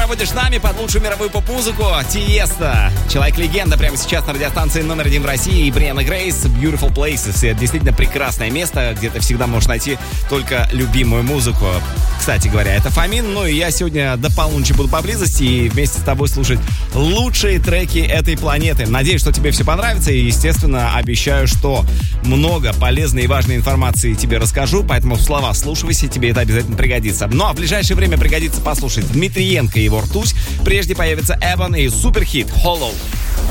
проводишь с нами под лучшую мировую поп-музыку. Тиеста, Человек-легенда, прямо сейчас на радиостанции номер 1 в России. И Брианна Грейс, Beautiful Places. И это действительно прекрасное место, где ты всегда можешь найти только любимую музыку. Кстати говоря, это Фомин. Ну и я сегодня до полуночи буду поблизости и вместе с тобой слушать лучшие треки этой планеты. Надеюсь, что тебе все понравится. И, естественно, обещаю, что много полезной и важной информации тебе расскажу. Поэтому слова вслушивайся, тебе это обязательно пригодится. Ну а в ближайшее время пригодится послушать Дмитриенко и его «Ртуть». Прежде появится Эбон и суперхит «Hollow».